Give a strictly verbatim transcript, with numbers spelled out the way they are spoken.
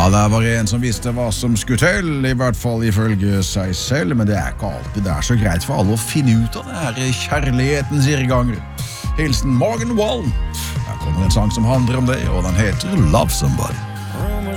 Ja, det var en som visste hva som skulle til, i hvert fall ifølge seg selv, men det er ikke alltid det er så greit for alle å finne ut av det her kjærlighetens irrganger. Hilsen Morgan Wallen. Her kommer en sang som handler om det, og den heter Love Somebody.